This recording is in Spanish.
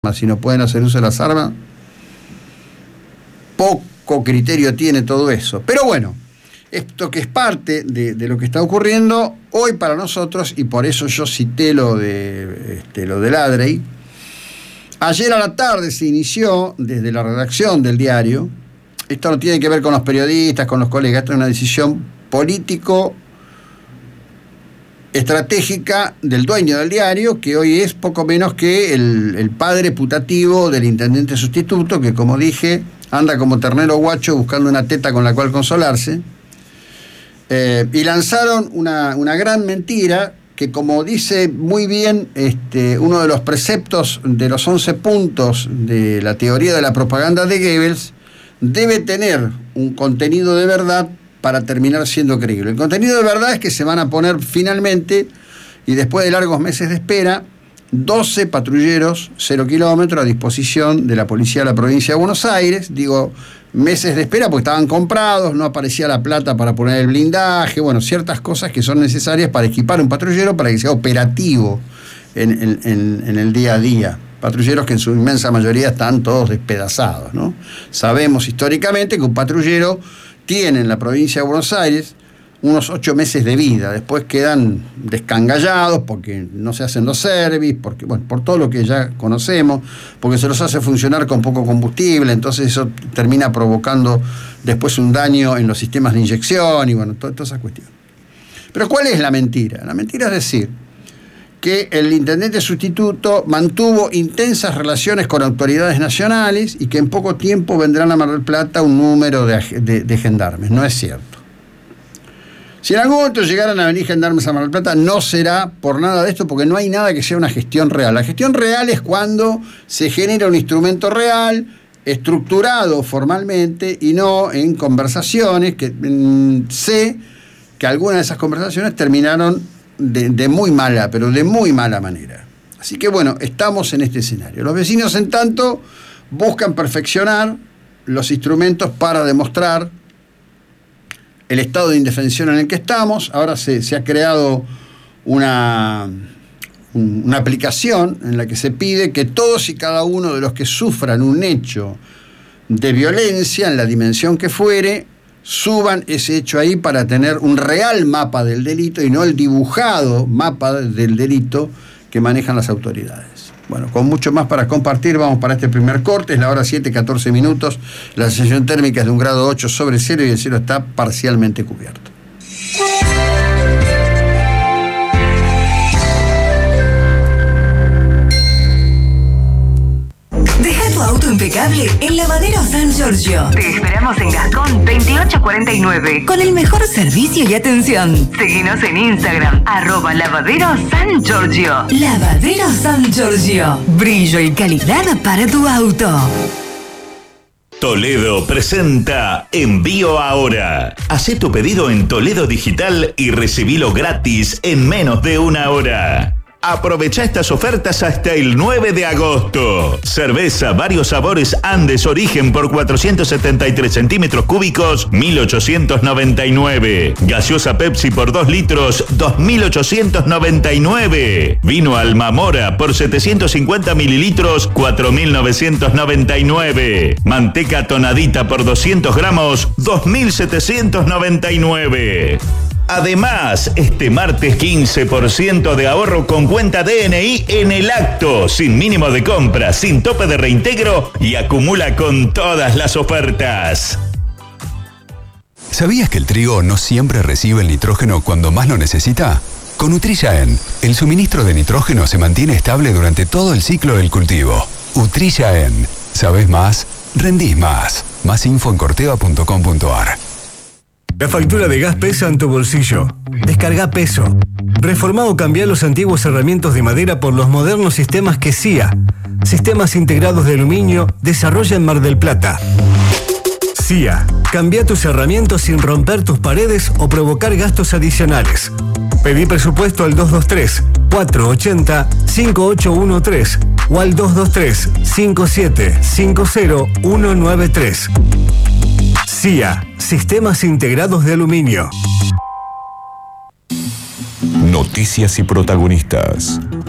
si no pueden hacer uso de las armas, poco criterio tiene todo eso. Pero bueno, esto que es parte de lo que está ocurriendo hoy para nosotros, y por eso yo cité lo del Adrey. Ayer a la tarde se inició desde la redacción del diario. Esto no tiene que ver con los periodistas, con los colegas, esto es una decisión político estratégica del dueño del diario, que hoy es poco menos que el padre putativo del intendente sustituto, que, como dije, anda como ternero guacho buscando una teta con la cual consolarse, y lanzaron una gran mentira que, como dice muy bien uno de los preceptos de los 11 puntos de la teoría de la propaganda de Goebbels, debe tener un contenido de verdad para terminar siendo creíble. El contenido de verdad es que se van a poner finalmente, y después de largos meses de espera, 12 patrulleros 0 kilómetros a disposición de la policía de la provincia de Buenos Aires. Digo meses de espera porque estaban comprados, no aparecía la plata para poner el blindaje, bueno, ciertas cosas que son necesarias para equipar un patrullero para que sea operativo en el día a día. Patrulleros que en su inmensa mayoría están todos despedazados, ¿no? Sabemos históricamente que un patrullero tiene en la provincia de Buenos Aires unos 8 meses de vida, después quedan descangallados porque no se hacen los service, porque, bueno, por todo lo que ya conocemos, porque se los hace funcionar con poco combustible, entonces eso termina provocando después un daño en los sistemas de inyección y, bueno, todas esas cuestiones. Pero ¿cuál es la mentira? La mentira es decir que el intendente sustituto mantuvo intensas relaciones con autoridades nacionales y que en poco tiempo vendrán a Mar del Plata un número de gendarmes. No es cierto. Si en algún momento llegaran a venir gendarmes a Mar del Plata, no será por nada de esto, porque no hay nada que sea una gestión real. La gestión real es cuando se genera un instrumento real, estructurado formalmente, y no en conversaciones que sé que algunas de esas conversaciones terminaron de muy mala, pero de muy mala manera. Así que, bueno, estamos en este escenario. Los vecinos, en tanto, buscan perfeccionar los instrumentos para demostrar el estado de indefensión en el que estamos. Ahora se ha creado una aplicación en la que se pide que todos y cada uno de los que sufran un hecho de violencia, en la dimensión que fuere, suban ese hecho ahí para tener un real mapa del delito y no el dibujado mapa del delito que manejan las autoridades. Bueno, con mucho más para compartir, vamos para este primer corte. Es la hora 7:14 minutos. La sensación térmica es de 1 grado 8 sobre cero y el cielo está parcialmente cubierto. Deja tu auto impecable en Lavadero San Giorgio. Te esperamos en Gascón 2849 con el mejor servicio y atención. Seguinos en Instagram @Lavadero San Giorgio. Lavadero San Giorgio. Brillo y calidad para tu auto. Toledo presenta Envío Ahora. Hacé tu pedido en Toledo Digital y recibilo gratis en menos de 1 hora. Aprovecha estas ofertas hasta el 9 de agosto. Cerveza varios sabores Andes Origen por 473 centímetros cúbicos, 1.899. Gaseosa Pepsi por 2 litros, 2.899. Vino Almamora por 750 mililitros, 4.999. Manteca Tonadita por 200 gramos, 2.799. Además, este martes 15% de ahorro con cuenta DNI en el acto, sin mínimo de compra, sin tope de reintegro y acumula con todas las ofertas. ¿Sabías que el trigo no siempre recibe el nitrógeno cuando más lo necesita? Con Utrilla En, el suministro de nitrógeno se mantiene estable durante todo el ciclo del cultivo. Utrilla En. ¿Sabés más? Rendís más. Más info en corteva.com.ar. La factura de gas pesa en tu bolsillo. Descarga Peso. Reformá o cambiá los antiguos herramientas de madera por los modernos sistemas que CIA, Sistemas Integrados de Aluminio, desarrolla en Mar del Plata. CIA. Cambia tus herramientas sin romper tus paredes o provocar gastos adicionales. Pedí presupuesto al 223-480-5813 o al 223-5750-193. CIA, Sistemas Integrados de Aluminio. Noticias y protagonistas.